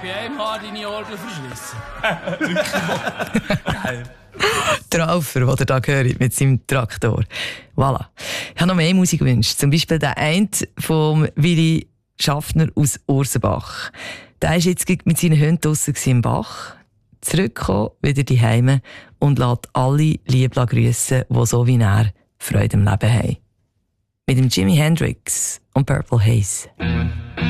bei einem Haar deine Orgel verschlissen. Geil. Der Raufer, den ihr da hört mit seinem Traktor. Voilà. Ich habe noch mehr Musik gewünscht. Zum Beispiel der eine vom Willi Schaffner aus Ursenbach. Der war jetzt mit seinen Hunden draussen im Bach. Zurückgekommen, wieder die Heime und lässt alle lieb grüssen, die so wie er Freude im Leben haben. Mit dem Jimi Hendrix und Purple Haze.